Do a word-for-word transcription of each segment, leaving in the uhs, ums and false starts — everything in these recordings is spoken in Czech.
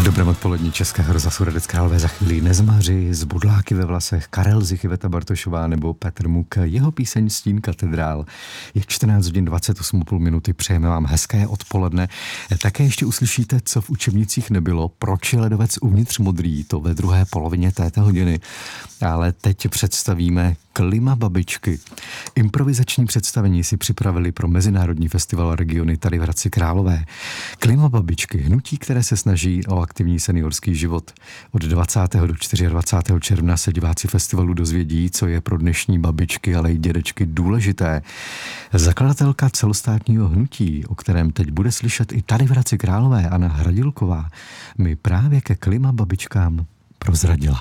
Dobrém odpolední Českého rozhlasu Hradec Králové za chvíli Nezmaři, z Budláky ve vlasech, Karel Zich, Iveta Bartošová nebo Petr Muk. Jeho píseň Stín katedrál. Je čtrnáct hodin dvacet osm a půl minuty, přejeme vám hezké odpoledne. Také ještě uslyšíte, co v učebnicích nebylo, proč je ledovec uvnitř modrý, to ve druhé polovině této hodiny. Ale teď představíme Klima babičky. Improvizační představení si připravili pro Mezinárodní festival Regiony tady v Hradci Králové. Klima babičky, hnutí, které se snaží o aktivní seniorský život. Od dvacátého do dvacátého čtvrtého června se diváci festivalu dozvědí, co je pro dnešní babičky, ale i dědečky důležité. Zakladatelka celostátního hnutí, o kterém teď bude slyšet i tady v Hradci Králové, Anna Hradilková, mi právě ke Klima babičkám prozradila.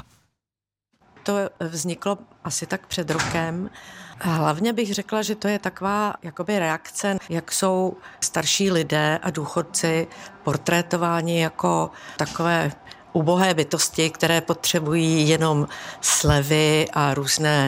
To vzniklo asi tak před rokem. Hlavně bych řekla, že to je taková jakoby reakce, jak jsou starší lidé a důchodci portrétováni jako takové ubohé bytosti, které potřebují jenom slevy a různé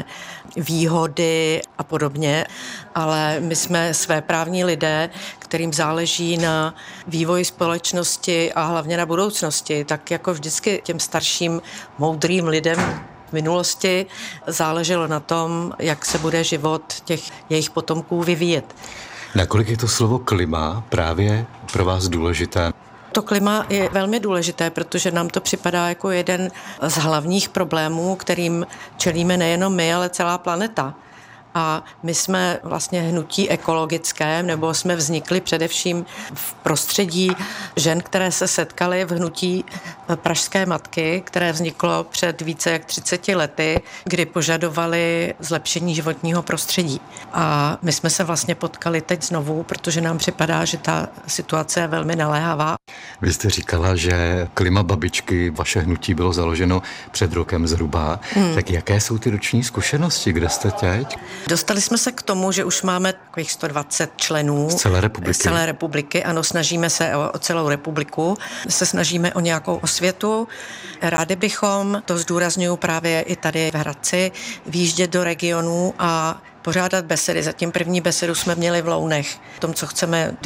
výhody a podobně. Ale my jsme svéprávní lidé, kterým záleží na vývoji společnosti a hlavně na budoucnosti. Tak jako vždycky těm starším, moudrým lidem v minulosti záleželo na tom, jak se bude život těch jejich potomků vyvíjet. Nakolik je to slovo klima právě pro vás důležité? To klima je velmi důležité, protože nám to připadá jako jeden z hlavních problémů, kterým čelíme nejenom my, ale celá planeta. A my jsme vlastně hnutí ekologické, nebo jsme vznikli především v prostředí žen, které se setkaly v hnutí Pražské matky, které vzniklo před více jak třiceti lety, kdy požadovali zlepšení životního prostředí. A my jsme se vlastně potkali teď znovu, protože nám připadá, že ta situace je velmi naléhavá. Vy jste říkala, že Klima babičky, vaše hnutí bylo založeno před rokem zhruba. Hmm. Tak jaké jsou ty roční zkušenosti, kde jste teď? Dostali jsme se k tomu, že už máme takových sto dvacet členů. Z celé republiky. Z celé republiky, ano, snažíme se o, o celou republiku. Se snažíme o nějakou osvětu. Rádi bychom, to zdůrazňuji právě i tady v Hradci, výjíždět do regionů a pořádat besedy. Zatím první besedu jsme měli v Lounech. O tom, co chceme